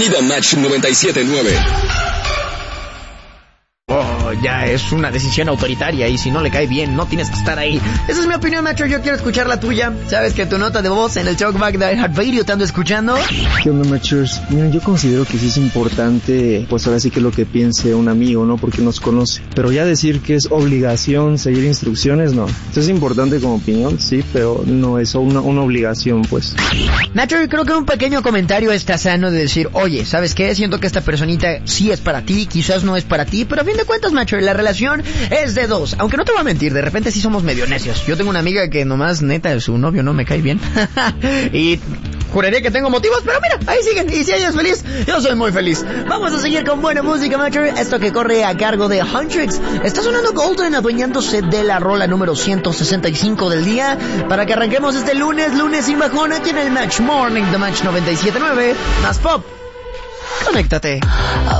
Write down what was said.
Bienvenido a Match 97.9. Oh, ya es una decisión autoritaria y si no le cae bien, no tienes que estar ahí. Esa es mi opinión, Macho. Yo quiero escuchar la tuya. Sabes que tu nota de voz en el Talkback de iHeartRadio te ando escuchando. ¿Qué onda, Machos? Miren, yo considero que sí es importante, pues ahora sí que lo que piense un amigo, ¿no? Porque nos conoce. Pero ya decir que es obligación seguir instrucciones, no. Esto es importante como opinión, sí, pero no es una obligación, pues. Nacho, yo creo que un pequeño comentario está sano de decir, oye, ¿sabes qué? Siento que esta personita sí es para ti, quizás no es para ti, pero a fin de cuentas, Macho, la relación es de dos. Aunque no te voy a mentir, de repente sí somos medio necios. Yo tengo una amiga que nomás, neta, su novio no me cae bien. Y juraría que tengo motivos, pero mira, ahí siguen. Y si ella es feliz, yo soy muy feliz. Vamos a seguir con buena música, Macho. Esto que corre a cargo de Huntrix. Está sonando Golden, adueñándose de la rola número 165 del día, para que arranquemos este lunes sin bajón, aquí en el Match Morning de Match 97.9. Más pop. Conéctate.